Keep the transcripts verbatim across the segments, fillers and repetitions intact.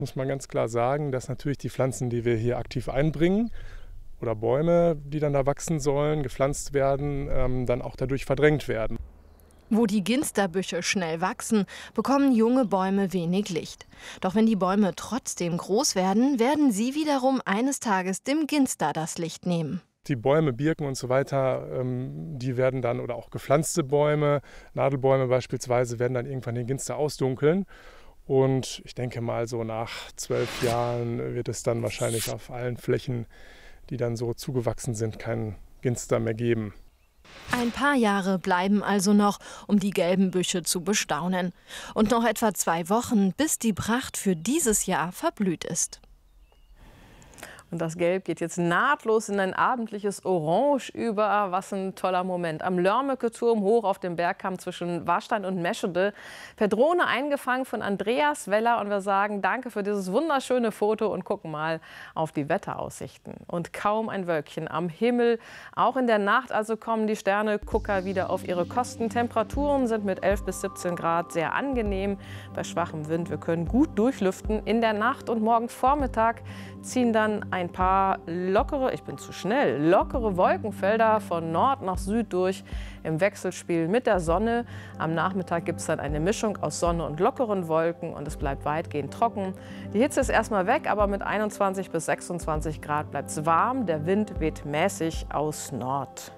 Muss man ganz klar sagen, dass natürlich die Pflanzen, die wir hier aktiv einbringen, oder Bäume, die dann da wachsen sollen, gepflanzt werden, ähm, dann auch dadurch verdrängt werden. Wo die Ginsterbüsche schnell wachsen, bekommen junge Bäume wenig Licht. Doch wenn die Bäume trotzdem groß werden, werden sie wiederum eines Tages dem Ginster das Licht nehmen. Die Bäume, Birken und so weiter, ähm, die werden dann, oder auch gepflanzte Bäume, Nadelbäume beispielsweise, werden dann irgendwann den Ginster ausdunkeln. Und ich denke mal, so nach zwölf Jahren wird es dann wahrscheinlich auf allen Flächen, die dann so zugewachsen sind, keinen Ginster mehr geben. Ein paar Jahre bleiben also noch, um die gelben Büsche zu bestaunen. Und noch etwa zwei Wochen, bis die Pracht für dieses Jahr verblüht ist. Und das Gelb geht jetzt nahtlos in ein abendliches Orange über. Was ein toller Moment. Am Lörmecke-Turm hoch auf dem Bergkamm zwischen Warstein und Meschede. Per Drohne eingefangen von Andreas Weller. Und wir sagen danke für dieses wunderschöne Foto und gucken mal auf die Wetteraussichten. Und kaum ein Wölkchen am Himmel. Auch in der Nacht also kommen die Sternegucker wieder auf ihre Kosten. Temperaturen sind mit elf bis siebzehn Grad sehr angenehm. Bei schwachem Wind, wir können gut durchlüften. In der Nacht und morgen Vormittag ziehen dann ein paar lockere, ich bin zu schnell, lockere Wolkenfelder von Nord nach Süd durch im Wechselspiel mit der Sonne. Am Nachmittag gibt es dann eine Mischung aus Sonne und lockeren Wolken und es bleibt weitgehend trocken. Die Hitze ist erstmal weg, aber mit einundzwanzig bis sechsundzwanzig Grad bleibt es warm. Der Wind weht mäßig aus Nord.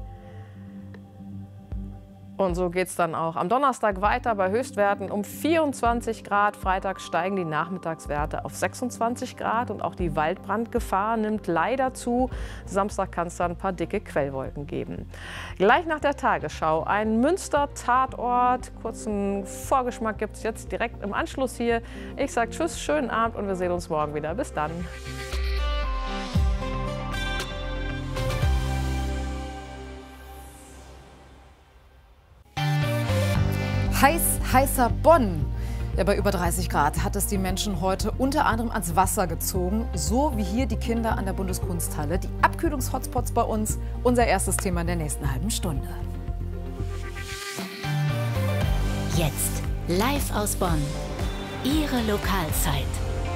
Und so geht es dann auch am Donnerstag weiter bei Höchstwerten um vierundzwanzig Grad. Freitag steigen die Nachmittagswerte auf sechsundzwanzig Grad und auch die Waldbrandgefahr nimmt leider zu. Samstag kann es dann ein paar dicke Quellwolken geben. Gleich nach der Tagesschau ein Münster-Tatort. Kurzen Vorgeschmack gibt es jetzt direkt im Anschluss hier. Ich sage Tschüss, schönen Abend und wir sehen uns morgen wieder. Bis dann. Heiß, heißer Bonn. Ja, bei über dreißig Grad hat es die Menschen heute unter anderem ans Wasser gezogen. So wie hier die Kinder an der Bundeskunsthalle. Die Abkühlungshotspots bei uns. Unser erstes Thema in der nächsten halben Stunde. Jetzt live aus Bonn. Ihre Lokalzeit.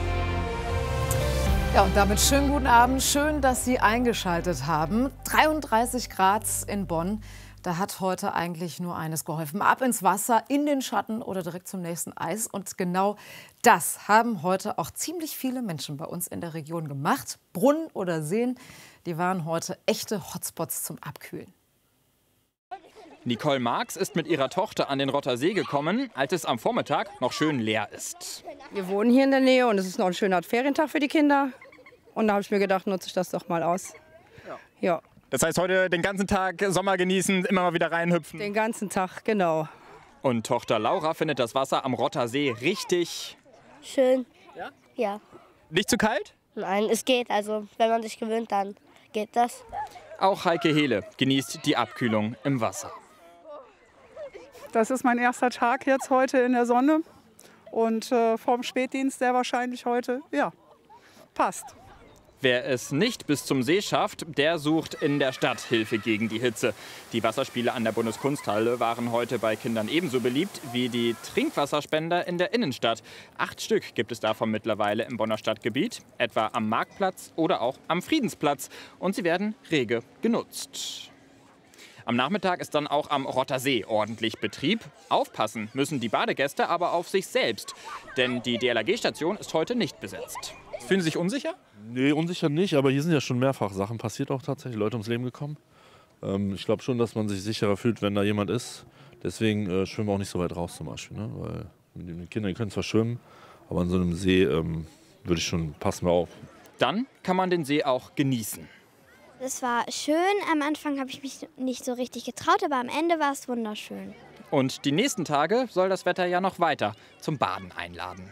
Ja, und damit schönen guten Abend. Schön, dass Sie eingeschaltet haben. dreiunddreißig Grad in Bonn. Da hat heute eigentlich nur eines geholfen. Ab ins Wasser, in den Schatten oder direkt zum nächsten Eis. Und genau das haben heute auch ziemlich viele Menschen bei uns in der Region gemacht. Brunnen oder Seen, die waren heute echte Hotspots zum Abkühlen. Nicole Marx ist mit ihrer Tochter an den Rotter See gekommen, als es am Vormittag noch schön leer ist. Wir wohnen hier in der Nähe und es ist noch ein schöner Ferientag für die Kinder. Und da habe ich mir gedacht, nutze ich das doch mal aus. Ja. Ja. Das heißt, heute den ganzen Tag Sommer genießen, immer mal wieder reinhüpfen? Den ganzen Tag, genau. Und Tochter Laura findet das Wasser am Rotter See richtig schön. Ja? Ja. Nicht zu kalt? Nein, es geht. Also, wenn man sich gewöhnt, dann geht das. Auch Heike Hehle genießt die Abkühlung im Wasser. Das ist mein erster Tag jetzt heute in der Sonne. Und äh, vorm Spätdienst sehr wahrscheinlich heute, ja, passt. Wer es nicht bis zum See schafft, der sucht in der Stadt Hilfe gegen die Hitze. Die Wasserspiele an der Bundeskunsthalle waren heute bei Kindern ebenso beliebt wie die Trinkwasserspender in der Innenstadt. Acht Stück gibt es davon mittlerweile im Bonner Stadtgebiet, etwa am Marktplatz oder auch am Friedensplatz. Und sie werden rege genutzt. Am Nachmittag ist dann auch am Rotter See ordentlich Betrieb. Aufpassen müssen die Badegäste aber auf sich selbst, denn die D L R G-Station ist heute nicht besetzt. Fühlen Sie sich unsicher? Nee, unsicher nicht, aber hier sind ja schon mehrfach Sachen passiert, auch tatsächlich Leute ums Leben gekommen. Ähm, ich glaube schon, dass man sich sicherer fühlt, wenn da jemand ist. Deswegen äh, schwimmen wir auch nicht so weit raus zum Beispiel. Ne? Weil die Kinder die können zwar schwimmen, aber an so einem See ähm, würde ich schon, passen wir auf. Dann kann man den See auch genießen. Es war schön, am Anfang habe ich mich nicht so richtig getraut, aber am Ende war es wunderschön. Und die nächsten Tage soll das Wetter ja noch weiter zum Baden einladen.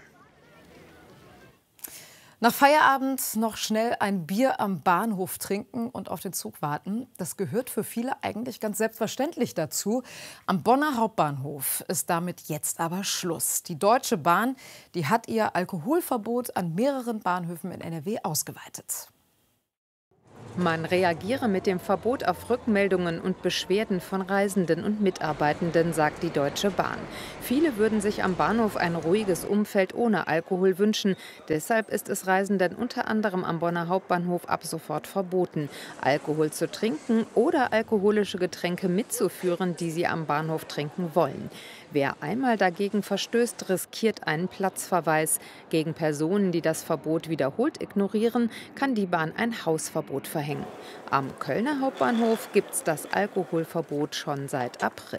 Nach Feierabend noch schnell ein Bier am Bahnhof trinken und auf den Zug warten. Das gehört für viele eigentlich ganz selbstverständlich dazu. Am Bonner Hauptbahnhof ist damit jetzt aber Schluss. Die Deutsche Bahn, die hat ihr Alkoholverbot an mehreren Bahnhöfen in N R W ausgeweitet. Man reagiere mit dem Verbot auf Rückmeldungen und Beschwerden von Reisenden und Mitarbeitenden, sagt die Deutsche Bahn. Viele würden sich am Bahnhof ein ruhiges Umfeld ohne Alkohol wünschen. Deshalb ist es Reisenden unter anderem am Bonner Hauptbahnhof ab sofort verboten, Alkohol zu trinken oder alkoholische Getränke mitzuführen, die sie am Bahnhof trinken wollen. Wer einmal dagegen verstößt, riskiert einen Platzverweis. Gegen Personen, die das Verbot wiederholt ignorieren, kann die Bahn ein Hausverbot verhängen. Am Kölner Hauptbahnhof gibt es das Alkoholverbot schon seit April.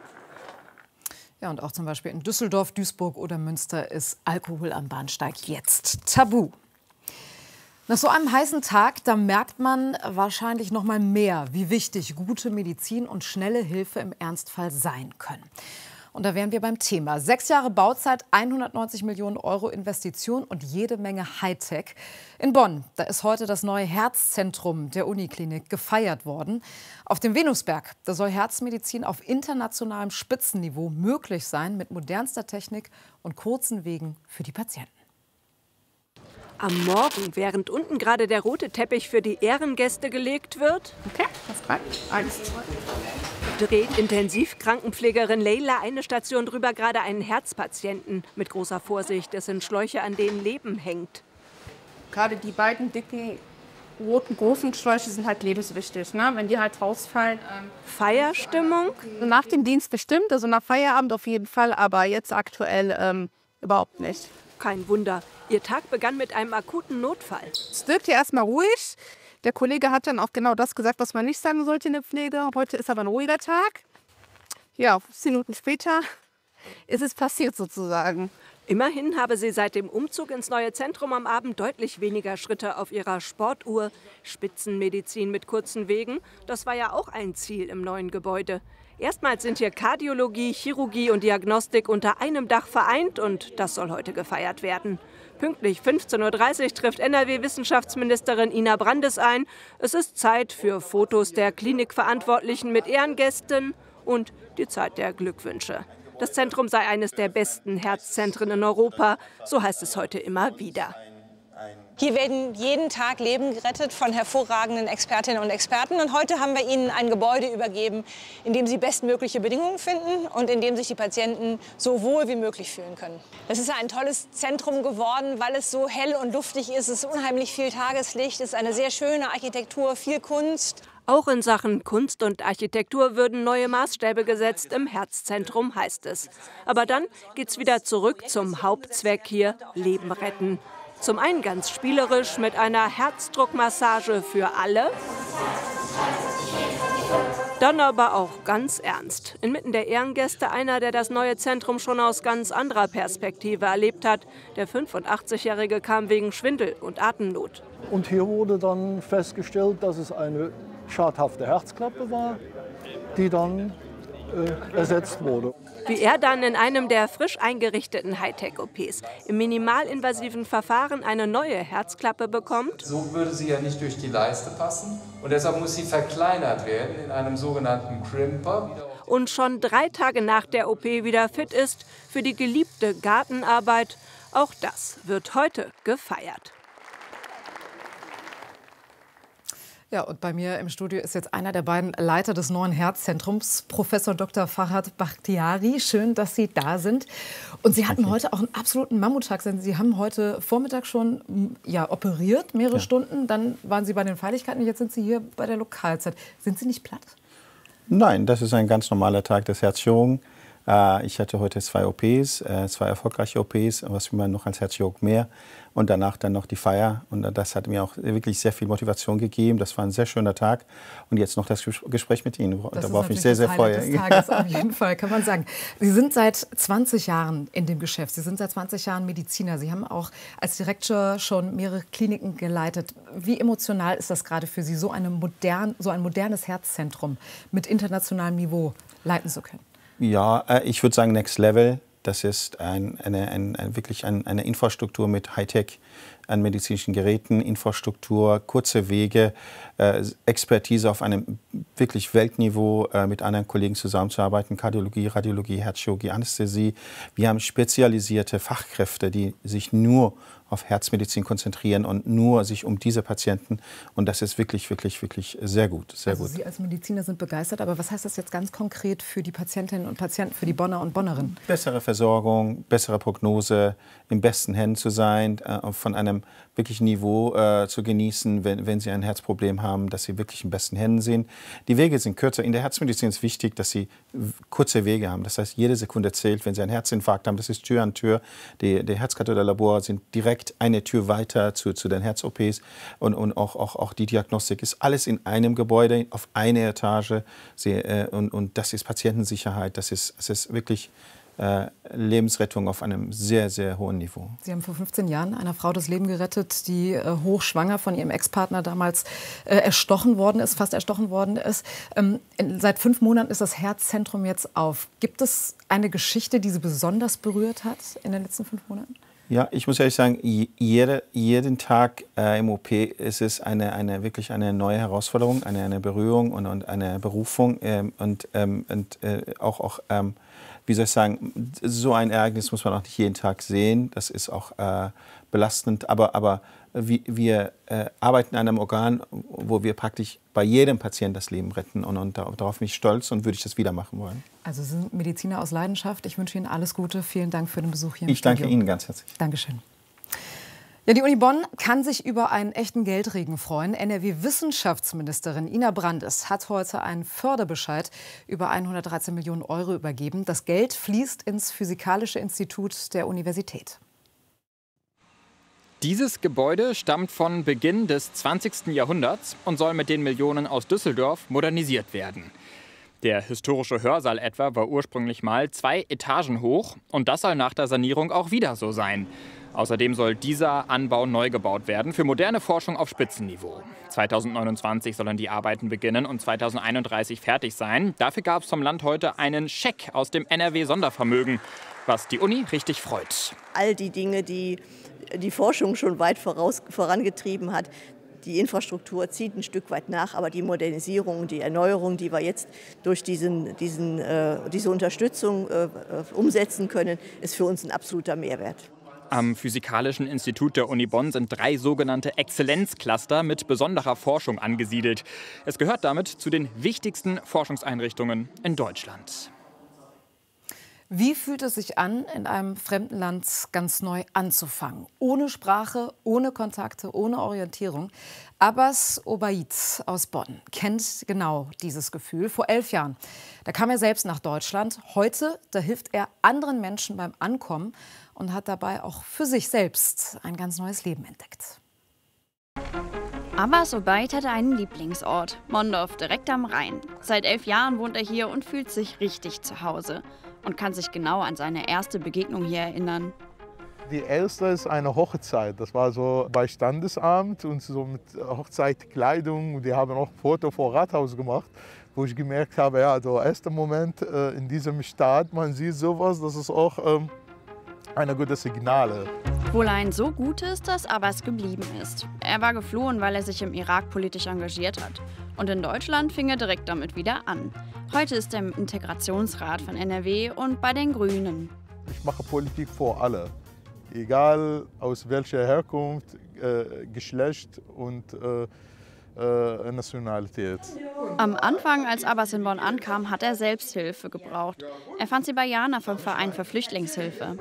Ja, und auch zum Beispiel in Düsseldorf, Duisburg oder Münster ist Alkohol am Bahnsteig jetzt tabu. Nach so einem heißen Tag, da merkt man wahrscheinlich noch mal mehr, wie wichtig gute Medizin und schnelle Hilfe im Ernstfall sein können. Und da wären wir beim Thema. Sechs Jahre Bauzeit, hundertneunzig Millionen Euro Investition und jede Menge Hightech. In Bonn, da ist heute das neue Herzzentrum der Uniklinik gefeiert worden. Auf dem Venusberg, da soll Herzmedizin auf internationalem Spitzenniveau möglich sein, mit modernster Technik und kurzen Wegen für die Patienten. Am Morgen, während unten gerade der rote Teppich für die Ehrengäste gelegt wird, okay, das reicht. Eins, zwei. dreht Intensivkrankenpflegerin Leila eine Station drüber gerade einen Herzpatienten. Mit großer Vorsicht, es sind Schläuche, an denen Leben hängt. Gerade die beiden dicken, roten, großen Schläuche sind halt lebenswichtig, ne? Wenn die halt rausfallen. Ähm Feierstimmung? Nach dem Dienst bestimmt, also nach Feierabend auf jeden Fall, aber jetzt aktuell ähm, überhaupt nicht. Kein Wunder. Ihr Tag begann mit einem akuten Notfall. Es wirkte erst mal ruhig. Der Kollege hat dann auch genau das gesagt, was man nicht sagen sollte in der Pflege. Heute ist aber ein ruhiger Tag. Ja, zehn Minuten später ist es passiert sozusagen. Immerhin habe sie seit dem Umzug ins neue Zentrum am Abend deutlich weniger Schritte auf ihrer Sportuhr. Spitzenmedizin mit kurzen Wegen, das war ja auch ein Ziel im neuen Gebäude. Erstmals sind hier Kardiologie, Chirurgie und Diagnostik unter einem Dach vereint und das soll heute gefeiert werden. Pünktlich fünfzehn Uhr dreißig trifft N R W-Wissenschaftsministerin Ina Brandes ein. Es ist Zeit für Fotos der Klinikverantwortlichen mit Ehrengästen und die Zeit der Glückwünsche. Das Zentrum sei eines der besten Herzzentren in Europa, so heißt es heute immer wieder. Hier werden jeden Tag Leben gerettet von hervorragenden Expertinnen und Experten. Und heute haben wir ihnen ein Gebäude übergeben, in dem sie bestmögliche Bedingungen finden und in dem sich die Patienten so wohl wie möglich fühlen können. Das ist ein tolles Zentrum geworden, weil es so hell und luftig ist. Es ist unheimlich viel Tageslicht, es ist eine sehr schöne Architektur, viel Kunst. Auch in Sachen Kunst und Architektur würden neue Maßstäbe gesetzt. Im Herzzentrum heißt es. Aber dann geht's wieder zurück zum Hauptzweck hier, Leben retten. Zum einen ganz spielerisch mit einer Herzdruckmassage für alle, dann aber auch ganz ernst. Inmitten der Ehrengäste einer, der das neue Zentrum schon aus ganz anderer Perspektive erlebt hat. Der fünfundachtzigjährige kam wegen Schwindel und Atemnot. Und hier wurde dann festgestellt, dass es eine schadhafte Herzklappe war, die dann äh, ersetzt wurde. Wie er dann in einem der frisch eingerichteten Hightech-O Ps im minimalinvasiven Verfahren eine neue Herzklappe bekommt. So würde sie ja nicht durch die Leiste passen und deshalb muss sie verkleinert werden in einem sogenannten Crimper. Und schon drei Tage nach der O P wieder fit ist für die geliebte Gartenarbeit. Auch das wird heute gefeiert. Ja, und bei mir im Studio ist jetzt einer der beiden Leiter des neuen Herzzentrums, Professor Doktor Farhad Bakhtiari. Schön, dass Sie da sind. Und Sie hatten heute auch einen absoluten Mammuttag. Sie haben heute Vormittag schon ja, operiert, mehrere ja. Stunden. Dann waren Sie bei den Feierlichkeiten und jetzt sind Sie hier bei der Lokalzeit. Sind Sie nicht platt? Nein, das ist ein ganz normaler Tag des Herzchirurgen. Ich hatte heute zwei O Ps, zwei erfolgreiche O Ps, was will man noch als Herzchirurg mehr. Und danach dann noch die Feier. Und das hat mir auch wirklich sehr viel Motivation gegeben. Das war ein sehr schöner Tag. Und jetzt noch das Gespräch mit Ihnen, worauf ich mich sehr, sehr freue. Des Tages auf jeden Fall, kann man sagen. Sie sind seit zwanzig Jahren in dem Geschäft. Sie sind seit zwanzig Jahren Mediziner. Sie haben auch als Direktor schon mehrere Kliniken geleitet. Wie emotional ist das gerade für Sie, so, eine modern, so ein modernes Herzzentrum mit internationalem Niveau leiten zu können? Ja, ich würde sagen Next Level. Das ist ein, eine, ein, ein, wirklich ein, eine Infrastruktur mit Hightech, an medizinischen Geräten, Infrastruktur, kurze Wege, äh, Expertise auf einem wirklich Weltniveau, äh, mit anderen Kollegen zusammenzuarbeiten, Kardiologie, Radiologie, Herzchirurgie, Anästhesie. Wir haben spezialisierte Fachkräfte, die sich nur auf Herzmedizin konzentrieren und nur sich um diese Patienten. Und das ist wirklich, wirklich, wirklich sehr gut. Sehr also gut. Sie als Mediziner sind begeistert, aber was heißt das jetzt ganz konkret für die Patientinnen und Patienten, für die Bonner und Bonnerinnen? Bessere Versorgung, bessere Prognose, in besten Händen zu sein, äh, von einem wirklichen Niveau äh, zu genießen, wenn, wenn Sie ein Herzproblem haben, dass Sie wirklich in besten Händen sind. Die Wege sind kürzer. In der Herzmedizin ist wichtig, dass Sie kurze Wege haben. Das heißt, jede Sekunde zählt. Wenn Sie einen Herzinfarkt haben, das ist Tür an Tür. Die, die Herzkatheterlabore sind direkt eine Tür weiter zu, zu den Herz-O Ps. Und, und auch, auch, auch die Diagnostik ist alles in einem Gebäude, auf einer Etage. Sie, äh, und, und das ist Patientensicherheit. Das ist, das ist wirklich Äh, Lebensrettung auf einem sehr, sehr hohen Niveau. Sie haben vor fünfzehn Jahren einer Frau das Leben gerettet, die äh, hochschwanger von ihrem Ex-Partner damals äh, erstochen worden ist, fast erstochen worden ist. Ähm, in, seit fünf Monaten ist das Herzzentrum jetzt auf. Gibt es eine Geschichte, die Sie besonders berührt hat in den letzten fünf Monaten? Ja, ich muss ehrlich sagen, jede, jeden Tag äh, im O P ist es eine, eine, wirklich eine neue Herausforderung, eine, eine Berührung und, und eine Berufung. Ähm, und ähm, und äh, auch, auch ähm, wie soll ich sagen, so ein Ereignis muss man auch nicht jeden Tag sehen. Das ist auch äh, belastend. Aber, aber wir, wir äh, arbeiten an einem Organ, wo wir praktisch bei jedem Patienten das Leben retten. Und, und darauf bin ich stolz und würde ich das wieder machen wollen. Also Sie sind Mediziner aus Leidenschaft. Ich wünsche Ihnen alles Gute. Vielen Dank für den Besuch hier im Ich danke Studio. Ihnen ganz herzlich. Dankeschön. Ja, die Uni Bonn kann sich über einen echten Geldregen freuen. N R W-Wissenschaftsministerin Ina Brandes hat heute einen Förderbescheid über hundertdreizehn Millionen Euro übergeben. Das Geld fließt ins Physikalische Institut der Universität. Dieses Gebäude stammt von Beginn des zwanzigsten Jahrhunderts und soll mit den Millionen aus Düsseldorf modernisiert werden. Der historische Hörsaal etwa war ursprünglich mal zwei Etagen hoch und das soll nach der Sanierung auch wieder so sein. Außerdem soll dieser Anbau neu gebaut werden für moderne Forschung auf Spitzenniveau. zweitausendneunundzwanzig sollen die Arbeiten beginnen und zweitausendeinunddreißig fertig sein. Dafür gab es vom Land heute einen Scheck aus dem N R W-Sondervermögen, was die Uni richtig freut. All die Dinge, die die Forschung schon weit voraus, vorangetrieben hat, die Infrastruktur zieht ein Stück weit nach, aber die Modernisierung, die Erneuerung, die wir jetzt durch diesen, diesen, äh, diese Unterstützung äh, umsetzen können, ist für uns ein absoluter Mehrwert. Am Physikalischen Institut der Uni Bonn sind drei sogenannte Exzellenzcluster mit besonderer Forschung angesiedelt. Es gehört damit zu den wichtigsten Forschungseinrichtungen in Deutschland. Wie fühlt es sich an, in einem fremden Land ganz neu anzufangen? Ohne Sprache, ohne Kontakte, ohne Orientierung. Abbas Obaid aus Bonn kennt genau dieses Gefühl. Vor elf Jahren, da kam er selbst nach Deutschland. Heute, da hilft er anderen Menschen beim Ankommen und hat dabei auch für sich selbst ein ganz neues Leben entdeckt. Abbas Obaid hatte einen Lieblingsort, Mondorf, direkt am Rhein. Seit elf Jahren wohnt er hier und fühlt sich richtig zu Hause und kann sich genau an seine erste Begegnung hier erinnern. Die erste ist eine Hochzeit. Das war so bei Standesamt und so mit Hochzeitkleidung. Die haben auch ein Foto vor Rathaus gemacht, wo ich gemerkt habe, ja, der erste Moment äh, in diesem Staat, man sieht sowas, das ist auch ähm, eine gute Signale. Wohl ein so gutes, dass Abbas geblieben ist. Er war geflohen, weil er sich im Irak politisch engagiert hat. Und in Deutschland fing er direkt damit wieder an. Heute ist er im Integrationsrat von N R W und bei den Grünen. Ich mache Politik für alle, egal aus welcher Herkunft, äh, Geschlecht und äh, äh, Nationalität. Am Anfang, als Abbas in Bonn ankam, hat er Selbsthilfe gebraucht. Er fand sie bei Jana vom Verein für Flüchtlingshilfe.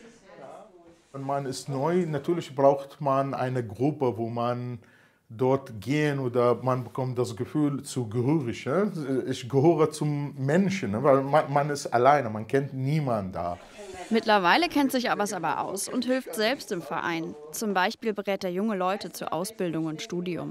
Wenn man ist neu, natürlich braucht man eine Gruppe, wo man dort gehen oder man bekommt das Gefühl zugehörig. Ja? Ich gehöre zum Menschen, ne? Weil man, man ist alleine, man kennt niemanden da. Mittlerweile kennt sich Abbas aber aus und hilft selbst im Verein. Zum Beispiel berät er junge Leute zur Ausbildung und Studium.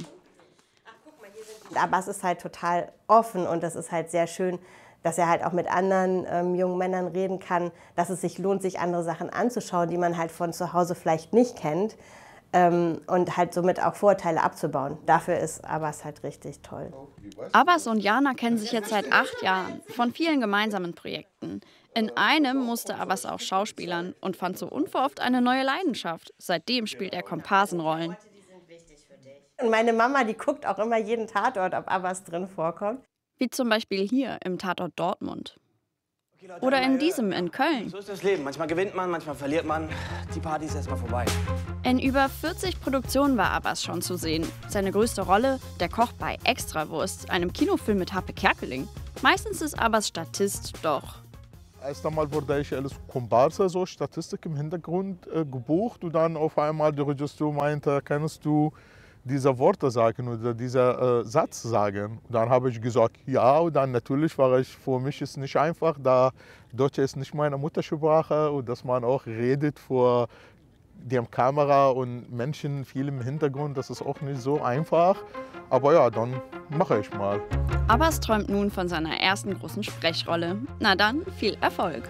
Abbas ist halt total offen und das ist halt sehr schön, dass er halt auch mit anderen ähm, jungen Männern reden kann, dass es sich lohnt, sich andere Sachen anzuschauen, die man halt von zu Hause vielleicht nicht kennt. Ähm, und halt somit auch Vorurteile abzubauen. Dafür ist Abbas halt richtig toll. Abbas und Jana kennen sich jetzt seit acht Jahren von vielen gemeinsamen Projekten. In einem musste Abbas auch schauspielern und fand so unverhofft eine neue Leidenschaft. Seitdem spielt er Komparsenrollen. Und meine Mama, die guckt auch immer jeden Tatort, ob Abbas drin vorkommt. Wie zum Beispiel hier im Tatort Dortmund. Oder in diesem in Köln. So ist das Leben. Manchmal gewinnt man, manchmal verliert man. Die Party ist erstmal vorbei. In über vierzig Produktionen war Abbas schon zu sehen. Seine größte Rolle, der Koch bei Extrawurst, einem Kinofilm mit Happe Kerkeling. Meistens ist Abbas Statist, doch. Erst einmal wurde ich als Komparse, so Statistik im Hintergrund äh, gebucht. Und dann auf einmal der Regisseur meinte, kannst du diese Worte sagen oder diesen äh, Satz sagen? Und dann habe ich gesagt, ja. Und dann natürlich war ich, für mich ist nicht einfach, da Deutsch ist nicht meine Muttersprache und dass man auch redet vor der Kamera und Menschen viel im Hintergrund, das ist auch nicht so einfach. Aber ja, dann mache ich mal. Abbas träumt nun von seiner ersten großen Sprechrolle. Na dann, viel Erfolg!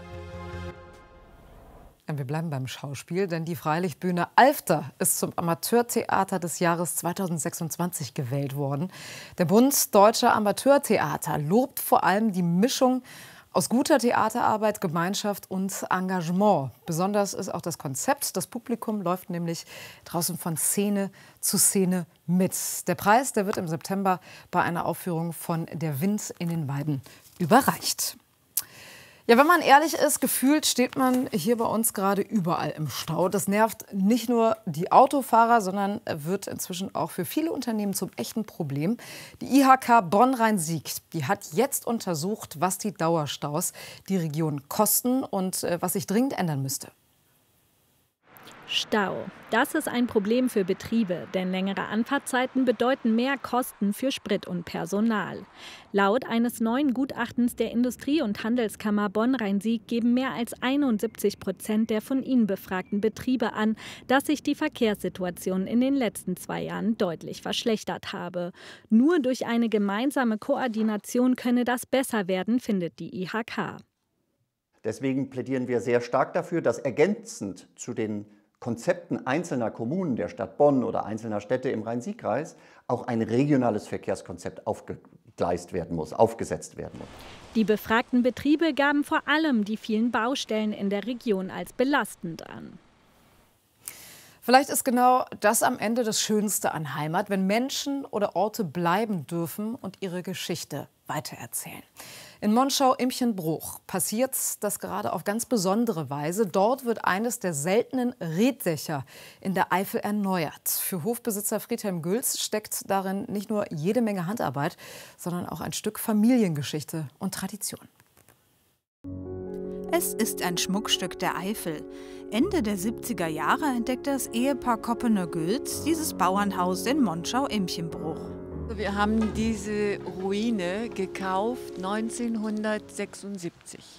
Wir bleiben beim Schauspiel, denn die Freilichtbühne Alfter ist zum Amateurtheater des Jahres zweitausendsechsundzwanzig gewählt worden. Der Bund Deutscher Amateurtheater lobt vor allem die Mischung aus guter Theaterarbeit, Gemeinschaft und Engagement. Besonders ist auch das Konzept. Das Publikum läuft nämlich draußen von Szene zu Szene mit. Der Preis, der wird im September bei einer Aufführung von Der Wind in den Weiden überreicht. Ja, wenn man ehrlich ist, gefühlt steht man hier bei uns gerade überall im Stau. Das nervt nicht nur die Autofahrer, sondern wird inzwischen auch für viele Unternehmen zum echten Problem. Die I H K Bonn-Rhein-Sieg, die hat jetzt untersucht, was die Dauerstaus die Region kosten und äh, was sich dringend ändern müsste. Stau. Das ist ein Problem für Betriebe, denn längere Anfahrtzeiten bedeuten mehr Kosten für Sprit und Personal. Laut eines neuen Gutachtens der Industrie- und Handelskammer Bonn-Rhein-Sieg geben mehr als einundsiebzig Prozent der von ihnen befragten Betriebe an, dass sich die Verkehrssituation in den letzten zwei Jahren deutlich verschlechtert habe. Nur durch eine gemeinsame Koordination könne das besser werden, findet die I H K. Deswegen plädieren wir sehr stark dafür, dass ergänzend zu den Konzepten einzelner Kommunen der Stadt Bonn oder einzelner Städte im Rhein-Sieg-Kreis auch ein regionales Verkehrskonzept aufgegleist werden muss, aufgesetzt werden muss. Die befragten Betriebe gaben vor allem die vielen Baustellen in der Region als belastend an. Vielleicht ist genau das am Ende das Schönste an Heimat, wenn Menschen oder Orte bleiben dürfen und ihre Geschichte weitererzählen. In Monschau-Imchenbruch passiert das gerade auf ganz besondere Weise. Dort wird eines der seltenen Reetdächer in der Eifel erneuert. Für Hofbesitzer Friedhelm Gülz steckt darin nicht nur jede Menge Handarbeit, sondern auch ein Stück Familiengeschichte und Tradition. Es ist ein Schmuckstück der Eifel. Ende der siebziger Jahre entdeckte das Ehepaar Koppener-Gülz dieses Bauernhaus in Monschau-Imchenbruch. Wir haben diese Ruine gekauft neunzehnhundertsechsundsiebzig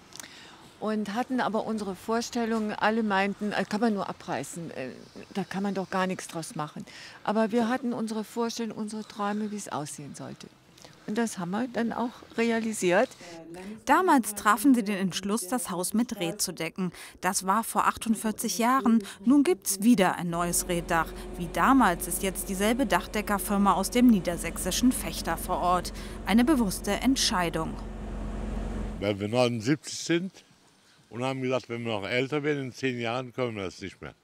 und hatten aber unsere Vorstellungen, alle meinten, das kann man nur abreißen, da kann man doch gar nichts draus machen. Aber wir hatten unsere Vorstellungen, unsere Träume, wie es aussehen sollte. Und das haben wir dann auch realisiert. Damals trafen sie den Entschluss, das Haus mit Reet zu decken. Das war vor achtundvierzig Jahren. Nun gibt es wieder ein neues Reetdach. Wie damals ist jetzt dieselbe Dachdeckerfirma aus dem niedersächsischen Vechta vor Ort. Eine bewusste Entscheidung. Weil wir neunundsiebzig sind und haben gesagt, wenn wir noch älter werden, in zehn Jahren können wir das nicht mehr.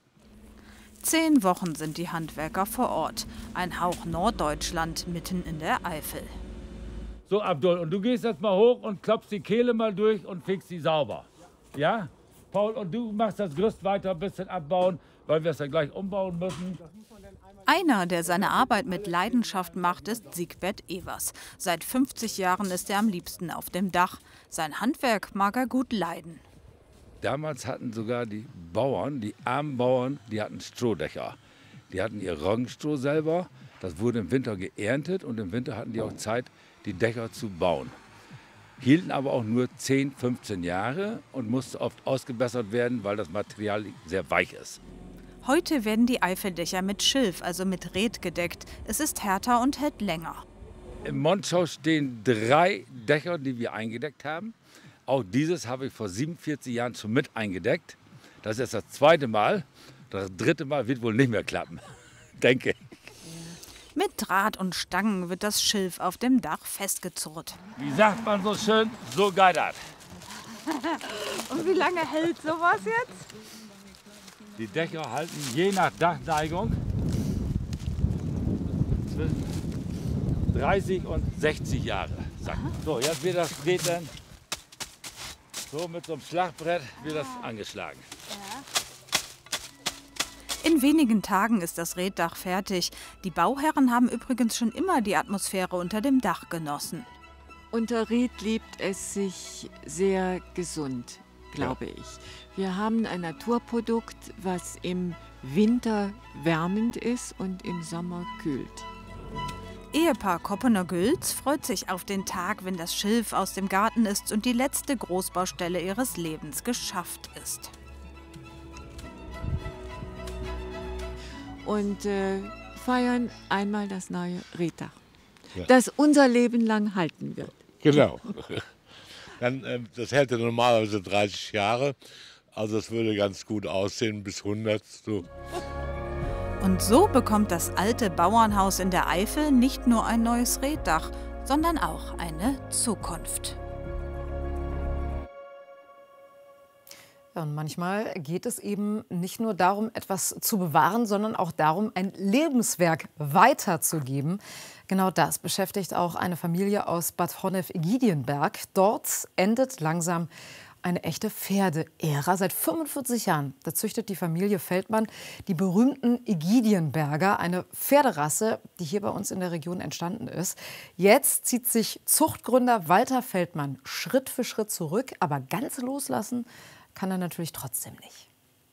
Zehn Wochen sind die Handwerker vor Ort. Ein Hauch Norddeutschland mitten in der Eifel. So, Abdul, und du gehst jetzt mal hoch und klopfst die Kehle mal durch und fegst sie sauber. Ja? Paul, und du machst das Gerüst weiter ein bisschen abbauen, weil wir es ja gleich umbauen müssen. Einer, der seine Arbeit mit Leidenschaft macht, ist Siegbert Evers. Seit fünfzig Jahren ist er am liebsten auf dem Dach. Sein Handwerk mag er gut leiden. Damals hatten sogar die Bauern, die armen Bauern, die hatten Strohdächer. Die hatten ihr Roggenstroh selber. Das wurde im Winter geerntet und im Winter hatten die auch Zeit, die Dächer zu bauen. Hielten aber auch nur zehn, fünfzehn Jahre und musste oft ausgebessert werden, weil das Material sehr weich ist. Heute werden die Eifeldächer mit Schilf, also mit Reet, gedeckt. Es ist härter und hält länger. Im Monschau stehen drei Dächer, die wir eingedeckt haben. Auch dieses habe ich vor siebenundvierzig Jahren schon mit eingedeckt. Das ist das zweite Mal. Das dritte Mal wird wohl nicht mehr klappen, denke ich. Mit Draht und Stangen wird das Schilf auf dem Dach festgezurrt. Wie sagt man so schön, so geidert. Und wie lange hält sowas jetzt? Die Dächer halten je nach Dachneigung zwischen dreißig und sechzig Jahre. So, jetzt wird das geht dann so mit so einem Schlagbrett wird das angeschlagen. In wenigen Tagen ist das Reetdach fertig. Die Bauherren haben übrigens schon immer die Atmosphäre unter dem Dach genossen. Unter Ried liebt es sich sehr gesund, glaube ja. ich. Wir haben ein Naturprodukt, was im Winter wärmend ist und im Sommer kühlt. Ehepaar Koppener-Gülz freut sich auf den Tag, wenn das Schilf aus dem Garten ist und die letzte Großbaustelle ihres Lebens geschafft ist. Und äh, feiern einmal das neue Reetdach, ja. das unser Leben lang halten wird. Genau. Dann, äh, das hält ja normalerweise dreißig Jahre, also es würde ganz gut aussehen bis hundert. So. Und so bekommt das alte Bauernhaus in der Eifel nicht nur ein neues Reetdach, sondern auch eine Zukunft. Ja, und manchmal geht es eben nicht nur darum, etwas zu bewahren, sondern auch darum, ein Lebenswerk weiterzugeben. Genau das beschäftigt auch eine Familie aus Bad Honnef-Ägidienberg. Dort endet langsam eine echte Pferdeära. Seit fünfundvierzig Jahren, da züchtet die Familie Feldmann die berühmten Ägidienberger, eine Pferderasse, die hier bei uns in der Region entstanden ist. Jetzt zieht sich Zuchtgründer Walter Feldmann Schritt für Schritt zurück, aber ganz loslassen kann er natürlich trotzdem nicht.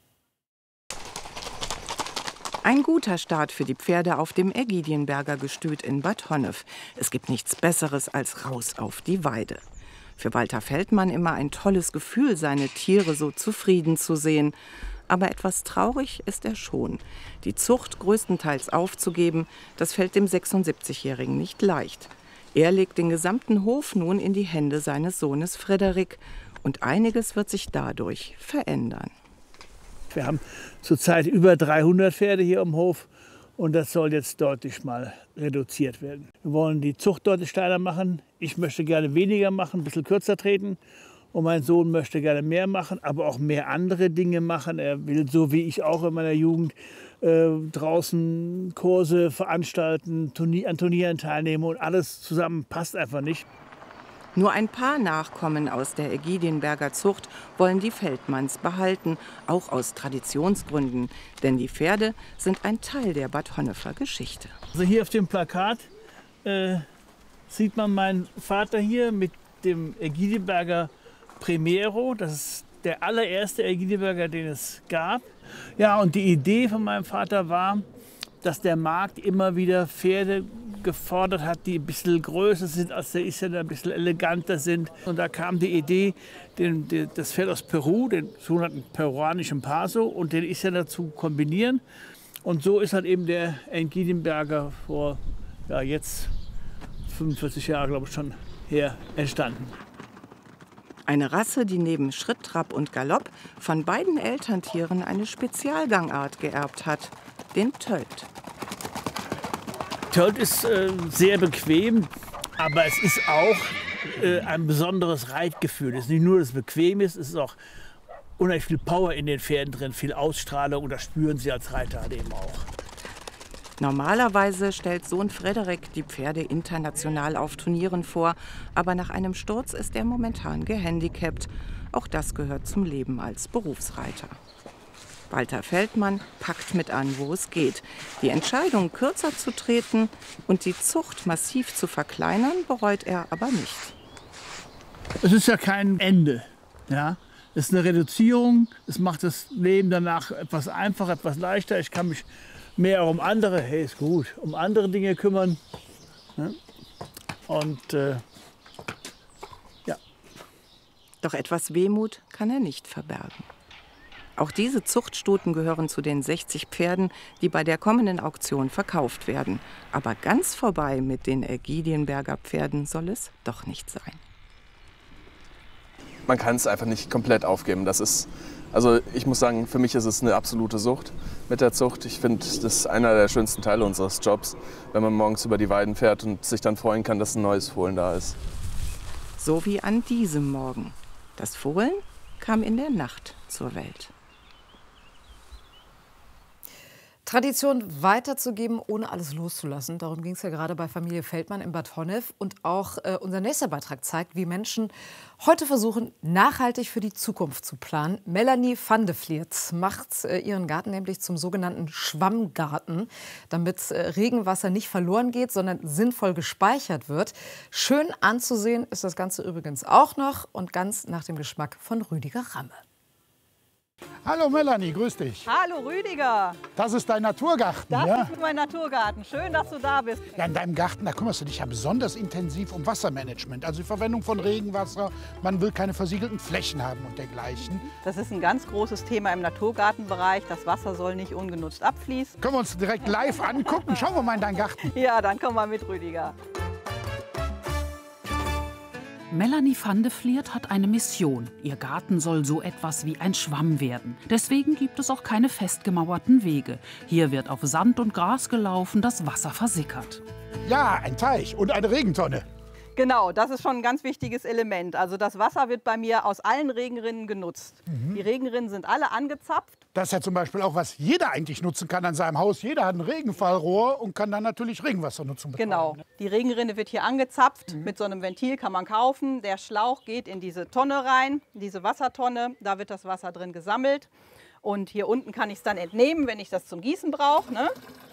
Ein guter Start für die Pferde auf dem Ägidienberger Gestüt in Bad Honnef. Es gibt nichts Besseres als raus auf die Weide. Für Walter Feldmann immer ein tolles Gefühl, seine Tiere so zufrieden zu sehen. Aber etwas traurig ist er schon. Die Zucht größtenteils aufzugeben, das fällt dem sechsundsiebzigjährigen nicht leicht. Er legt den gesamten Hof nun in die Hände seines Sohnes Frederik. Und einiges wird sich dadurch verändern. Wir haben zurzeit über dreihundert Pferde hier am Hof. Und das soll jetzt deutlich mal reduziert werden. Wir wollen die Zucht deutlich kleiner machen. Ich möchte gerne weniger machen, ein bisschen kürzer treten. Und mein Sohn möchte gerne mehr machen, aber auch mehr andere Dinge machen. Er will, so wie ich auch in meiner Jugend, äh, draußen Kurse veranstalten, Turnier, an Turnieren teilnehmen. Und alles zusammen passt einfach nicht. Nur ein paar Nachkommen aus der Ägidienberger Zucht wollen die Feldmanns behalten, auch aus Traditionsgründen. Denn die Pferde sind ein Teil der Bad Honnefer Geschichte. Also hier auf dem Plakat äh, sieht man meinen Vater hier mit dem Ägidienberger Primero. Das ist der allererste Ägidienberger, den es gab. Ja, und die Idee von meinem Vater war, dass der Markt immer wieder Pferde gefordert hat, die ein bisschen größer sind als der Isländer, ein bisschen eleganter sind. Und da kam die Idee, den, den, das Pferd aus Peru, den sogenannten peruanischen Paso, und den Isländer zu kombinieren. Und so ist halt eben der Ägidienberger vor ja, jetzt fünfundvierzig Jahren, glaube ich, schon her entstanden. Eine Rasse, die neben Schritt, Trab und Galopp von beiden Elterntieren eine Spezialgangart geerbt hat, den Tölt. Tölt ist äh, sehr bequem, aber es ist auch äh, ein besonderes Reitgefühl. Es ist nicht nur, dass es bequem ist, es ist auch unheimlich viel Power in den Pferden drin, viel Ausstrahlung, und das spüren sie als Reiter halt eben auch. Normalerweise stellt Sohn Frederik die Pferde international auf Turnieren vor, aber nach einem Sturz ist er momentan gehandicapt. Auch das gehört zum Leben als Berufsreiter. Walter Feldmann packt mit an, wo es geht. Die Entscheidung, kürzer zu treten und die Zucht massiv zu verkleinern, bereut er aber nicht. Es ist ja kein Ende. Ja? Es ist eine Reduzierung. Es macht das Leben danach etwas einfacher, etwas leichter. Ich kann mich mehr um andere, hey, ist gut, um andere Dinge kümmern. Ja? Und äh, ja. Doch etwas Wehmut kann er nicht verbergen. Auch diese Zuchtstuten gehören zu den sechzig Pferden, die bei der kommenden Auktion verkauft werden. Aber ganz vorbei mit den Ägidienberger Pferden soll es doch nicht sein. Man kann es einfach nicht komplett aufgeben. Das ist, also ich muss sagen, für mich ist es eine absolute Sucht mit der Zucht. Ich finde, das ist einer der schönsten Teile unseres Jobs, wenn man morgens über die Weiden fährt und sich dann freuen kann, dass ein neues Fohlen da ist. So wie an diesem Morgen. Das Fohlen kam in der Nacht zur Welt. Tradition weiterzugeben, ohne alles loszulassen. Darum ging es ja gerade bei Familie Feldmann in Bad Honnef. Und auch äh, unser nächster Beitrag zeigt, wie Menschen heute versuchen, nachhaltig für die Zukunft zu planen. Melanie van de Vliert macht äh, ihren Garten nämlich zum sogenannten Schwammgarten, damit äh, Regenwasser nicht verloren geht, sondern sinnvoll gespeichert wird. Schön anzusehen ist das Ganze übrigens auch noch und ganz nach dem Geschmack von Rüdiger Ramme. Hallo Melanie, grüß dich. Hallo Rüdiger. Das ist dein Naturgarten, Das ja? ist mein Naturgarten. Schön, dass du da bist. Ja, in deinem Garten, da kümmerst du dich ja besonders intensiv um Wassermanagement. Also die Verwendung von Regenwasser. Man will keine versiegelten Flächen haben und dergleichen. Das ist ein ganz großes Thema im Naturgartenbereich. Das Wasser soll nicht ungenutzt abfließen. Können wir uns direkt live angucken? Schauen wir mal in deinen Garten. Ja, dann komm mal mit, Rüdiger. Melanie van de Vliert hat eine Mission. Ihr Garten soll so etwas wie ein Schwamm werden. Deswegen gibt es auch keine festgemauerten Wege. Hier wird auf Sand und Gras gelaufen, das Wasser versickert. Ja, ein Teich und eine Regentonne. Genau, das ist schon ein ganz wichtiges Element. Also das Wasser wird bei mir aus allen Regenrinnen genutzt. Mhm. Die Regenrinnen sind alle angezapft. Das ist ja zum Beispiel auch, was jeder eigentlich nutzen kann an seinem Haus. Jeder hat ein Regenfallrohr und kann dann natürlich Regenwassernutzung betreiben. Genau. Die Regenrinne wird hier angezapft. Mhm. Mit so einem Ventil kann man kaufen. Der Schlauch geht in diese Tonne rein, diese Wassertonne. Da wird das Wasser drin gesammelt. Und hier unten kann ich es dann entnehmen, wenn ich das zum Gießen brauche. Ne?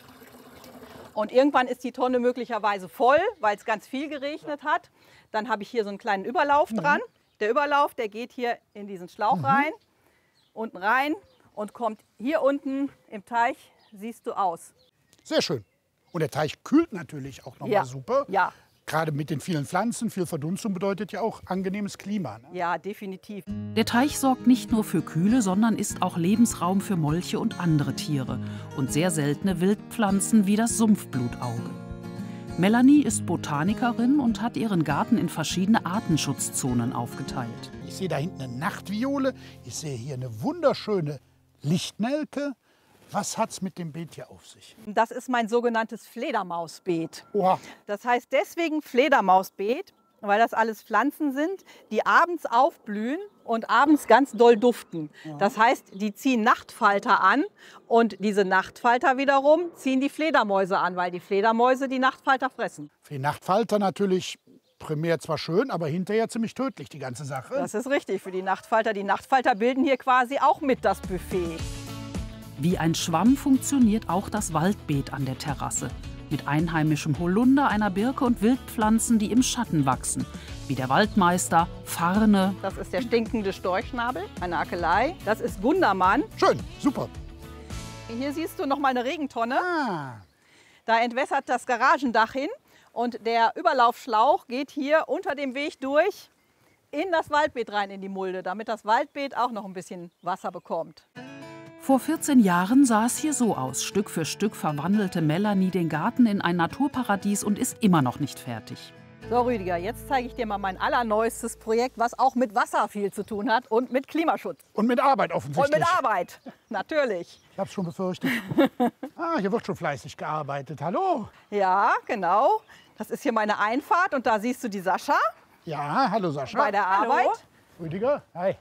Und irgendwann ist die Tonne möglicherweise voll, weil es ganz viel geregnet hat. Dann habe ich hier so einen kleinen Überlauf mhm. dran. Der Überlauf, der geht hier in diesen Schlauch mhm. rein, unten rein und kommt hier unten im Teich, siehst du, aus. Sehr schön. Und der Teich kühlt natürlich auch nochmal ja. super. Ja. Gerade mit den vielen Pflanzen, viel Verdunstung bedeutet ja auch angenehmes Klima. Ne? Ja, definitiv. Der Teich sorgt nicht nur für Kühle, sondern ist auch Lebensraum für Molche und andere Tiere und sehr seltene Wildpflanzen wie das Sumpfblutauge. Melanie ist Botanikerin und hat ihren Garten in verschiedene Artenschutzzonen aufgeteilt. Ich sehe da hinten eine Nachtviole, ich sehe hier eine wunderschöne Lichtnelke. Was hat es mit dem Beet hier auf sich? Das ist mein sogenanntes Fledermausbeet. Oha. Das heißt deswegen Fledermausbeet, weil das alles Pflanzen sind, die abends aufblühen und abends ganz doll duften. Ja. Das heißt, die ziehen Nachtfalter an und diese Nachtfalter wiederum ziehen die Fledermäuse an, weil die Fledermäuse die Nachtfalter fressen. Für die Nachtfalter natürlich primär zwar schön, aber hinterher ziemlich tödlich, die ganze Sache. Das ist richtig für die Nachtfalter. Die Nachtfalter bilden hier quasi auch mit das Buffet. Wie ein Schwamm funktioniert auch das Waldbeet an der Terrasse. Mit einheimischem Holunder, einer Birke und Wildpflanzen, die im Schatten wachsen. Wie der Waldmeister, Farne. Das ist der stinkende Storchschnabel, eine Akelei. Das ist Gundermann. Schön, super. Hier siehst du noch mal eine Regentonne. Ah. Da entwässert das Garagendach hin. Und der Überlaufschlauch geht hier unter dem Weg durch in das Waldbeet rein, in die Mulde, damit das Waldbeet auch noch ein bisschen Wasser bekommt. Vor vierzehn Jahren sah es hier so aus. Stück für Stück verwandelte Melanie den Garten in ein Naturparadies und ist immer noch nicht fertig. So Rüdiger, jetzt zeige ich dir mal mein allerneuestes Projekt, was auch mit Wasser viel zu tun hat und mit Klimaschutz. Und mit Arbeit offensichtlich. Und mit Arbeit, natürlich. Ich habe es schon befürchtet. Ah, hier wird schon fleißig gearbeitet. Hallo. Ja, genau. Das ist hier meine Einfahrt und da siehst du die Sascha. Ja, hallo Sascha. Bei der Arbeit. Hallo. Rüdiger, hi.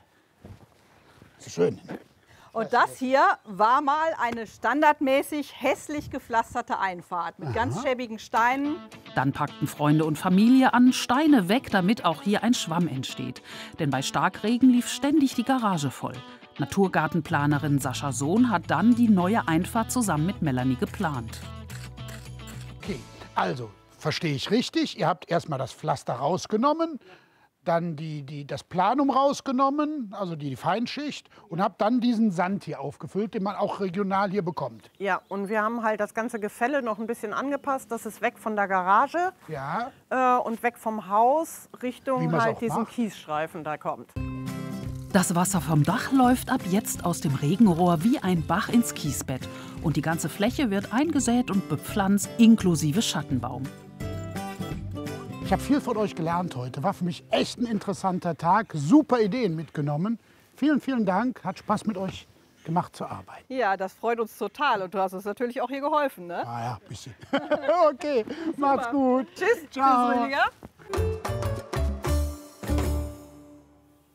Das ist schön. Und das hier war mal eine standardmäßig hässlich gepflasterte Einfahrt mit Aha. ganz schäbigen Steinen. Dann packten Freunde und Familie an, Steine weg, damit auch hier ein Schwamm entsteht. Denn bei Starkregen lief ständig die Garage voll. Naturgartenplanerin Sascha Sohn hat dann die neue Einfahrt zusammen mit Melanie geplant. Okay, also verstehe ich richtig, ihr habt erstmal das Pflaster rausgenommen, dann die, die, das Planum rausgenommen, also die Feinschicht, und habe dann diesen Sand hier aufgefüllt, den man auch regional hier bekommt. Ja, und wir haben halt das ganze Gefälle noch ein bisschen angepasst. Das ist weg von der Garage ja. äh, und weg vom Haus Richtung halt diesen macht. Kiesstreifen da kommt. Das Wasser vom Dach läuft ab jetzt aus dem Regenrohr wie ein Bach ins Kiesbett. Und die ganze Fläche wird eingesät und bepflanzt, inklusive Schattenbaum. Ich habe viel von euch gelernt heute. War für mich echt ein interessanter Tag. Super Ideen mitgenommen. Vielen, vielen Dank. Hat Spaß mit euch gemacht zu arbeiten. Ja, das freut uns total. Und du hast uns natürlich auch hier geholfen, ne? Ah ja, ein bisschen. Okay, macht's gut. Tschüss. Ciao. Tschüss, Rüdiger.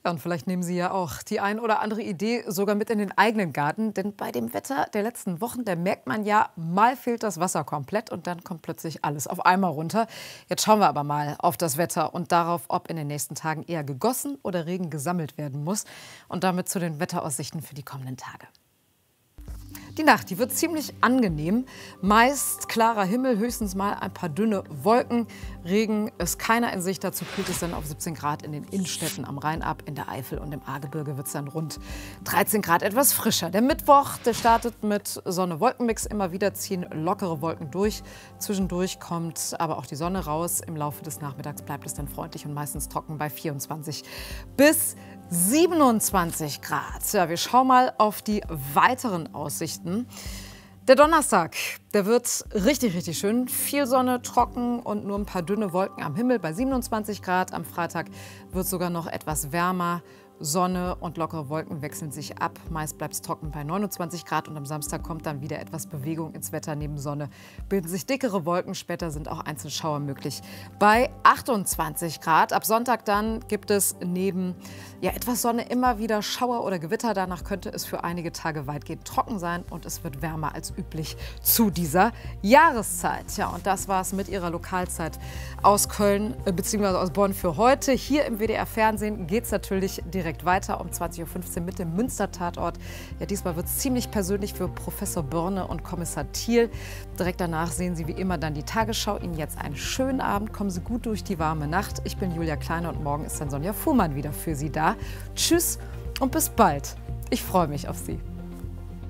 Und vielleicht nehmen Sie ja auch die ein oder andere Idee sogar mit in den eigenen Garten. Denn bei dem Wetter der letzten Wochen, da merkt man ja, mal fehlt das Wasser komplett und dann kommt plötzlich alles auf einmal runter. Jetzt schauen wir aber mal auf das Wetter und darauf, ob in den nächsten Tagen eher gegossen oder Regen gesammelt werden muss. Und damit zu den Wetteraussichten für die kommenden Tage. Die Nacht, die wird ziemlich angenehm. Meist klarer Himmel, höchstens mal ein paar dünne Wolken. Regen ist keiner in Sicht. Dazu kühlt es dann auf siebzehn Grad in den Innenstädten am Rhein ab. In der Eifel und im Ahrgebirge wird es dann rund dreizehn Grad, etwas frischer. Der Mittwoch, der startet mit Sonne-Wolken-Mix. Immer wieder ziehen lockere Wolken durch. Zwischendurch kommt aber auch die Sonne raus. Im Laufe des Nachmittags bleibt es dann freundlich und meistens trocken bei vierundzwanzig bis siebenundzwanzig Grad. Ja, wir schauen mal auf die weiteren Aussichten. Der Donnerstag, der wird richtig, richtig schön. Viel Sonne, trocken und nur ein paar dünne Wolken am Himmel bei siebenundzwanzig Grad. Am Freitag wird sogar noch etwas wärmer. Sonne und lockere Wolken wechseln sich ab. Meist bleibt es trocken bei neunundzwanzig Grad und am Samstag kommt dann wieder etwas Bewegung ins Wetter. Neben Sonne bilden sich dickere Wolken. Später sind auch Einzelschauer möglich bei achtundzwanzig Grad. Ab Sonntag dann gibt es neben ja, etwas Sonne immer wieder Schauer oder Gewitter. Danach könnte es für einige Tage weitgehend trocken sein und es wird wärmer als üblich zu dieser Jahreszeit. Ja, und das war es mit Ihrer Lokalzeit aus Köln äh, bzw. aus Bonn für heute. Hier im W D R Fernsehen geht es natürlich direkt Direkt weiter um zwanzig Uhr fünfzehn mit dem Münster-Tatort. Ja, diesmal wird es ziemlich persönlich für Professor Börne und Kommissar Thiel. Direkt danach sehen Sie wie immer dann die Tagesschau. Ihnen jetzt einen schönen Abend. Kommen Sie gut durch die warme Nacht. Ich bin Julia Kleine und morgen ist dann Sonja Fuhrmann wieder für Sie da. Tschüss und bis bald. Ich freue mich auf Sie.